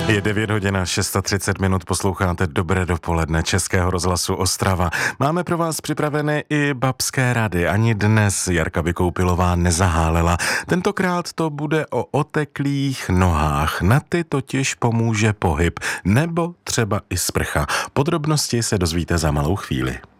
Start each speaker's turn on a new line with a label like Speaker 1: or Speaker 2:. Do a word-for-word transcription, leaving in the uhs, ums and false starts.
Speaker 1: Je devět hodin a třicet šest minut, posloucháte Dobré dopoledne Českého rozhlasu Ostrava. Máme pro vás připraveny i babské rady. Ani dnes Jarka Vykoupilová nezahálela. Tentokrát to bude o oteklých nohách. Na ty totiž pomůže pohyb, nebo třeba i sprcha. Podrobnosti se dozvíte za malou chvíli.